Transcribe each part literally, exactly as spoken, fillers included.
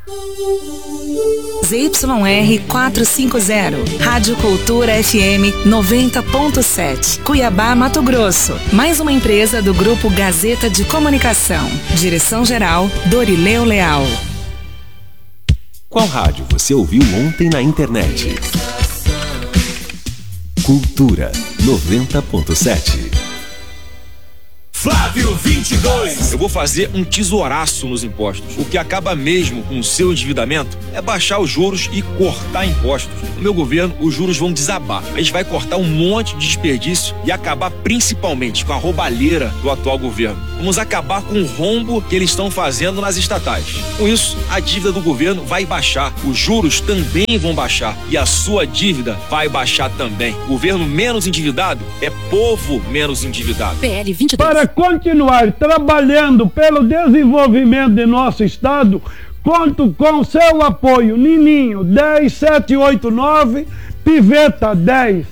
Z Y R quatrocentos e cinquenta, Rádio Cultura F M noventa ponto sete, Cuiabá, Mato Grosso. Mais uma empresa do Grupo Gazeta de Comunicação. Direção-geral, Dorileu Leal. Qual rádio você ouviu ontem na internet? Cultura noventa ponto sete. Flávio vinte e dois. Eu vou fazer um tesouraço nos impostos. O que acaba mesmo com o seu endividamento é baixar os juros e cortar impostos. No meu governo, os juros vão desabar. A gente vai cortar um monte de desperdício e acabar principalmente com a roubalheira do atual governo. Vamos acabar com o rombo que eles estão fazendo nas estatais. Com isso, a dívida do governo vai baixar. Os juros também vão baixar. E a sua dívida vai baixar também. Governo menos endividado é povo menos endividado. P L vinte e dois. Para continuar trabalhando pelo desenvolvimento de nosso estado, conto com seu apoio. Nininho dez sete oito nove, Piveta dez.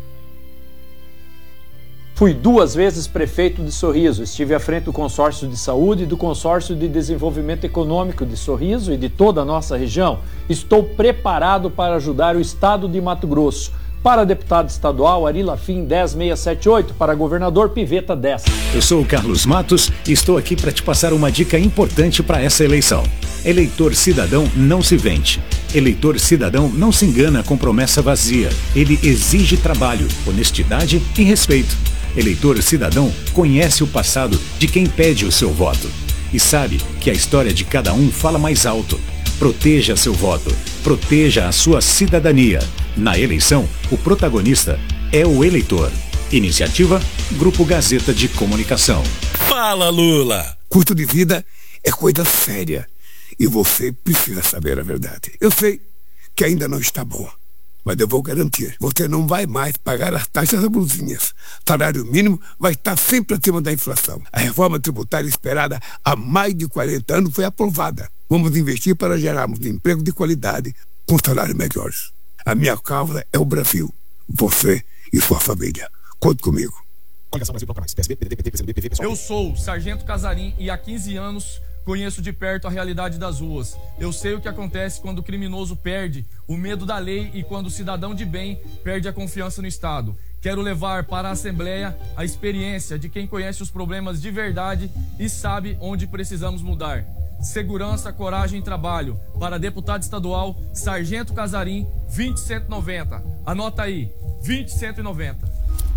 Fui duas vezes prefeito de Sorriso. Estive à frente do Consórcio de Saúde e do Consórcio de Desenvolvimento Econômico de Sorriso e de toda a nossa região. Estou preparado para ajudar o estado de Mato Grosso. Para deputado estadual, Ari Lafim, dez seiscentos e setenta e oito. Para governador, Piveta, dez. Eu sou o Carlos Matos e estou aqui para te passar uma dica importante para essa eleição. Eleitor cidadão não se vende. Eleitor cidadão não se engana com promessa vazia. Ele exige trabalho, honestidade e respeito. Eleitor cidadão conhece o passado de quem pede o seu voto e sabe que a história de cada um fala mais alto. Proteja seu voto, proteja a sua cidadania. Na eleição, o protagonista é o eleitor. Iniciativa Grupo Gazeta de Comunicação. Fala, Lula! Custo de vida é coisa séria e você precisa saber a verdade. Eu sei que ainda não está bom, mas eu vou garantir. Você não vai mais pagar as taxas abusivas. Salário mínimo vai estar sempre acima da inflação. A reforma tributária esperada há mais de quarenta anos foi aprovada. Vamos investir para gerarmos emprego de qualidade com salários melhores. A minha causa é o Brasil. Você e sua família. Conte comigo. Eu sou o Sargento Casarim e há quinze anos conheço de perto a realidade das ruas. Eu sei o que acontece quando o criminoso perde o medo da lei e quando o cidadão de bem perde a confiança no Estado. Quero levar para a Assembleia a experiência de quem conhece os problemas de verdade e sabe onde precisamos mudar. Segurança, coragem e trabalho. Para deputado estadual, Sargento Casarim, vinte cento e noventa. Anota aí, vinte cento e noventa.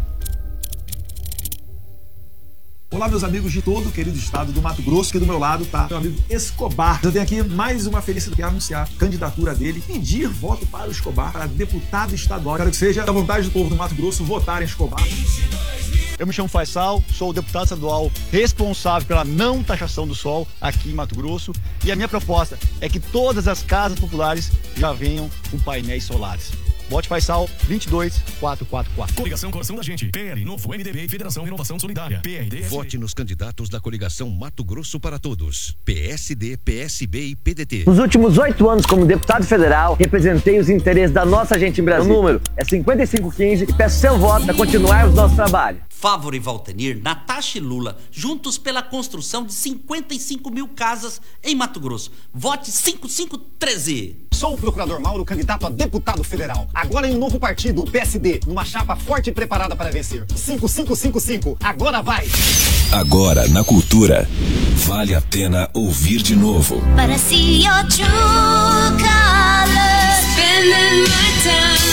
Olá, meus amigos de todo o querido estado do Mato Grosso, que do meu lado tá meu amigo Escobar. Eu tenho aqui mais uma felicidade de anunciar a candidatura dele, pedir voto para o Escobar, para deputado estadual. Quero que seja da vontade do povo do Mato Grosso votar em Escobar. Eu me chamo Faisal, sou o deputado estadual responsável pela não taxação do sol aqui em Mato Grosso e a minha proposta é que todas as casas populares já venham com painéis solares. Vote Faisal vinte e dois quatrocentos e quarenta e quatro. Coligação Coração da Gente, P L, Novo, M D B, Federação Renovação Solidária, P R D. Vote nos candidatos da coligação Mato Grosso para Todos, P S D, P S B e P D T. Nos últimos oito anos como deputado federal, representei os interesses da nossa gente em Brasília. O número é cinquenta e cinco quinze e peço seu voto para continuarmos nosso trabalho. Fávoro e Valtenir, Natasha e Lula, juntos pela construção de cinquenta e cinco mil casas em Mato Grosso. Vote cinco cinco treze. Sou o procurador Mauro, candidato a deputado federal. Agora em um novo partido, o P S D, numa chapa forte e preparada para vencer. cinco cinco cinco cinco, agora vai! Agora na Cultura, vale a pena ouvir de novo. Para see your true colors, spending my time.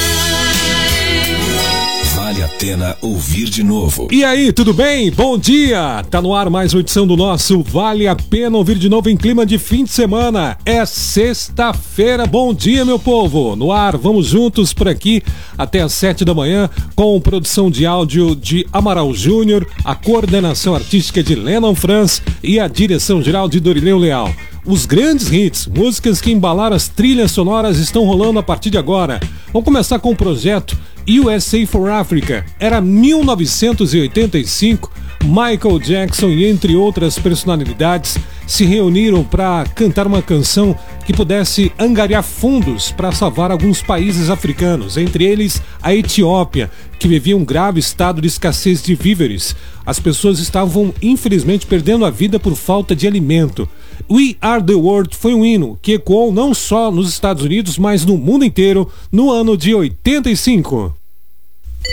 Vale a pena ouvir de novo. E aí, tudo bem? Bom dia! Tá no ar mais uma edição do nosso Vale a Pena Ouvir de Novo em clima de fim de semana. É sexta-feira. Bom dia, meu povo! No ar, vamos juntos por aqui até às sete da manhã com produção de áudio de Amaral Júnior, a coordenação artística de Lennon Franz e a direção geral de Dorileu Leal. Os grandes hits, músicas que embalaram as trilhas sonoras estão rolando a partir de agora. Vamos começar com o projeto U S A for Africa. Era mil novecentos e oitenta e cinco, Michael Jackson e entre outras personalidades se reuniram para cantar uma canção que pudesse angariar fundos para salvar alguns países africanos, entre eles a Etiópia, que vivia um grave estado de escassez de víveres. As pessoas estavam, infelizmente, perdendo a vida por falta de alimento. We Are The World foi um hino que ecoou não só nos Estados Unidos, mas no mundo inteiro no ano de oitenta e cinco.